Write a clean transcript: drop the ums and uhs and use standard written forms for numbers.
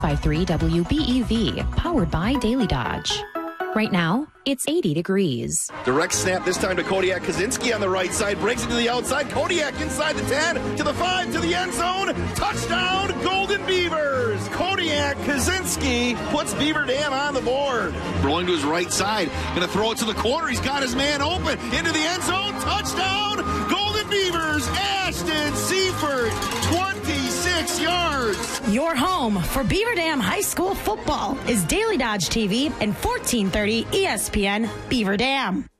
53 WBEV, powered by Daily Dodge. Right now, it's 80 degrees. Direct snap this time to Kodiak Kaczynski on the right side. Breaks it to the outside. Kodiak inside the 10, to the 5, to the end zone. Touchdown, Golden Beavers. Kodiak Kaczynski puts Beaver Dam on the board. Rolling to his right side. Going to throw it to the corner. He's got his man open. Into the end zone. Touchdown, Golden Beavers. Ashton Seifert, 26 yards. Your home for Beaver Dam High School football is Daily Dodge TV and 1430 ESPN Beaver Dam.